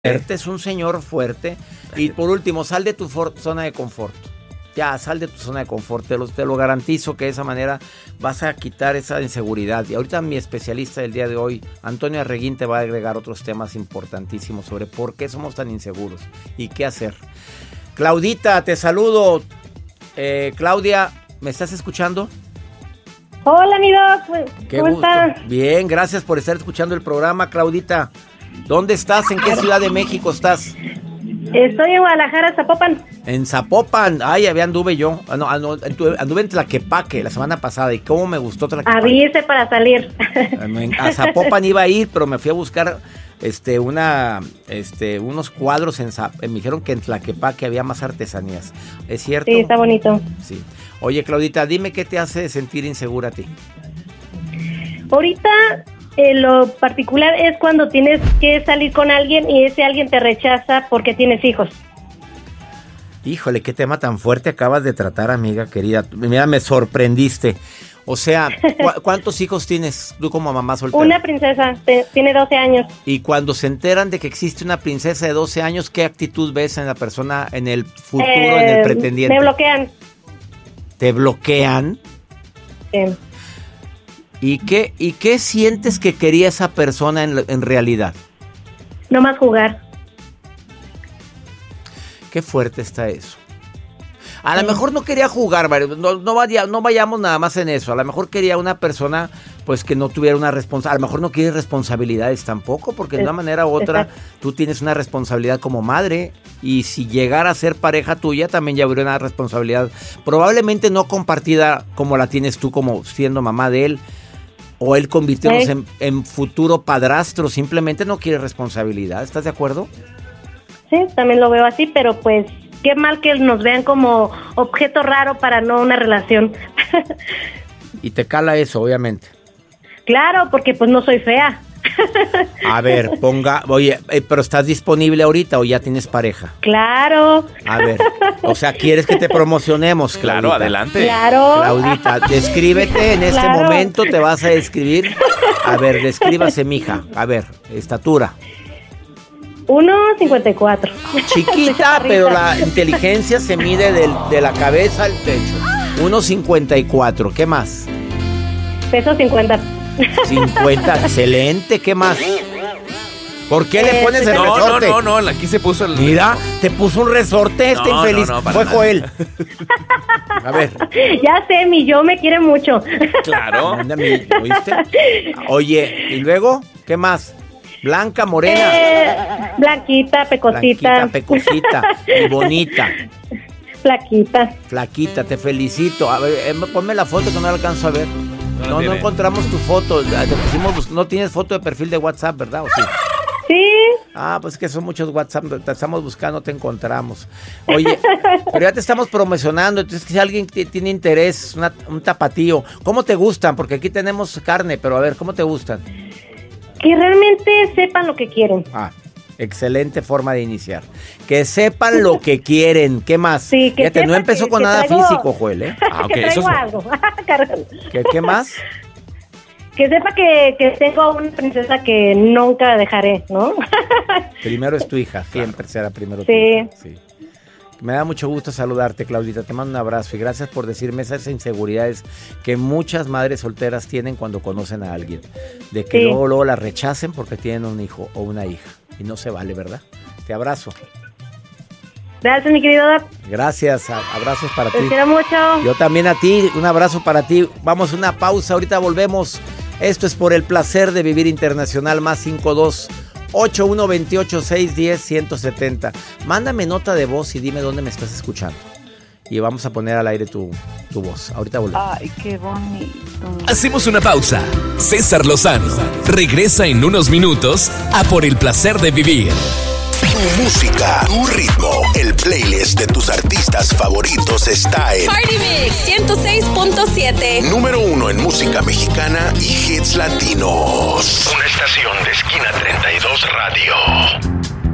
fuerte, es un señor fuerte. Y por último, sal de tu zona de confort. Ya, sal de tu zona de confort, te lo garantizo que de esa manera vas a quitar esa inseguridad. Y ahorita mi especialista del día de hoy, Antonio Arreguín, te va a agregar otros temas importantísimos sobre por qué somos tan inseguros y qué hacer. Claudita, te saludo. Claudia, ¿me estás escuchando? Hola, mi Doc, ¿cómo estás? Bien, gracias por estar escuchando el programa, Claudita. ¿Dónde estás? ¿En qué ciudad de México estás? Estoy en Guadalajara, Zapopan. En Zapopan, ay, anduve yo. Anduve en Tlaquepaque la semana pasada y cómo me gustó Tlaquepaque. Avise para salir. A Zapopan iba a ir, pero me fui a buscar unos cuadros me dijeron que en Tlaquepaque había más artesanías. ¿Es cierto? Sí, está bonito. Sí. Oye, Claudita, dime qué te hace sentir insegura a ti. Ahorita lo particular es cuando tienes que salir con alguien y ese alguien te rechaza porque tienes hijos. Híjole, qué tema tan fuerte acabas de tratar, amiga querida. Mira, me sorprendiste. O sea, ¿cuántos hijos tienes tú como mamá soltera? Una princesa, tiene 12 años. Y cuando se enteran de que existe una princesa de 12 años, ¿qué actitud ves en la persona, en el futuro, en el pretendiente? Me bloquean. ¿Te bloquean? Sí. ¿Y qué sientes que quería esa persona en realidad? No más jugar. Qué fuerte está eso. A lo mejor no quería jugar, no vayamos nada más en eso. A lo mejor quería una persona pues que no tuviera una responsabilidad. A lo mejor no quiere responsabilidades tampoco, porque de una manera u otra tú tienes una responsabilidad como madre. Y si llegara a ser pareja tuya, también ya habría una responsabilidad. Probablemente no compartida como la tienes tú como siendo mamá de él. O él convirtiéndose en futuro padrastro. Simplemente no quiere responsabilidad. ¿Estás de acuerdo? Sí, también lo veo así, pero pues qué mal que nos vean como objeto raro para no una relación. Y te cala eso, obviamente. Claro, porque pues no soy fea. A ver, oye, pero ¿estás disponible ahorita o ya tienes pareja? Claro. A ver, o sea, ¿quieres que te promocionemos, Claudita? Claro, adelante. Claro. Claudita, descríbete en este momento, te vas a describir. A ver, descríbase, mija. A ver, estatura. 1.54. Chiquita, pero la inteligencia se mide de la cabeza al pecho. 1.54, ¿qué más? Peso 50. 50, excelente, ¿qué más? ¿Por qué le pones el resorte? No, aquí se puso el... Mira, te puso un resorte infeliz. Fue Joel. A ver. Ya sé, mi yo me quiere mucho. Claro. ¿Oíste? Oye, ¿y luego? ¿Qué más? Blanca, morena. Blanquita, pecosita. Pecosita y bonita. Flaquita, te felicito. A ver, ponme la foto que no la alcanzo a ver. No encontramos tu foto. No tienes foto de perfil de WhatsApp, ¿verdad? ¿O sí? Sí. Ah, pues es que son muchos WhatsApp. Te estamos buscando, te encontramos. Oye, pero ya te estamos promocionando. Entonces, si alguien tiene interés, un tapatío, ¿cómo te gustan? Porque aquí tenemos carne, pero a ver, ¿cómo te gustan? Que realmente sepan lo que quieren. Excelente forma de iniciar. Que sepan lo que quieren. ¿Qué más? Sí, que fíjate, no empezó con nada físico, Joel, ¿eh? Okay, eso algo. ¿Qué más? Que sepa que tengo una princesa que nunca dejaré, ¿no? Primero es tu hija, siempre será primero tu hija. Sí. Me da mucho gusto saludarte, Claudita. Te mando un abrazo y gracias por decirme esas inseguridades que muchas madres solteras tienen cuando conocen a alguien. De que luego la rechacen porque tienen un hijo o una hija. Y no se vale, ¿verdad? Te abrazo. Gracias, mi querido Doc. Gracias, abrazos para ti. Te quiero mucho. Yo también a ti, un abrazo para ti. Vamos a una pausa, ahorita volvemos. Esto es Por el Placer de Vivir Internacional, más 52-8128-610-170. Mándame nota de voz y dime dónde me estás escuchando. Y vamos a poner al aire tu voz. Ahorita volvemos. Ay, qué bonito. Hacemos una pausa. César Lozano regresa en unos minutos a Por el Placer de Vivir. Tu música, tu ritmo, el playlist de tus artistas favoritos está en Party Mix 106.7. Número 1 en música mexicana y hits latinos. Una estación de Esquina 32 Radio.